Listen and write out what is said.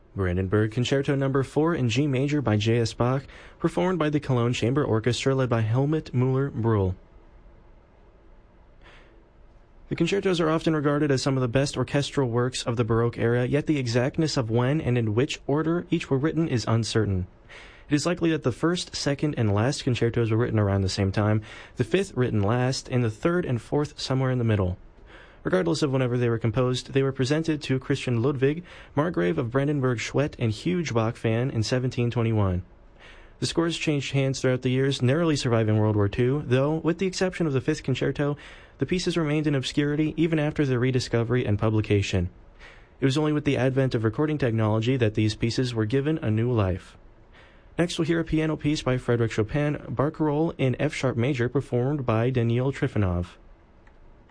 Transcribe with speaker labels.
Speaker 1: Brandenburg Concerto No. 4 in G major by J.S. Bach, performed by the Cologne Chamber Orchestra led by Helmut Müller-Brühl. The concertos are often regarded as some of the best orchestral works of the Baroque era, yet the exactness of when and in which order each were written is uncertain. It is likely that the first, second, and last concertos were written around the same time, the fifth written last, and the third and fourth somewhere in the middle. Regardless of whenever they were composed, they were presented to Christian Ludwig, Margrave of Brandenburg-Schwedt and huge Bach fan, in 1721. The scores changed hands throughout the years, narrowly surviving World War II, though, with the exception of the fifth concerto, the pieces remained in obscurity even after their rediscovery and publication. It was only with the advent of recording technology that these pieces were given a new life. Next, we'll hear a piano piece by Frédéric Chopin, Barcarolle in F-sharp major, performed by Daniil Trifonov.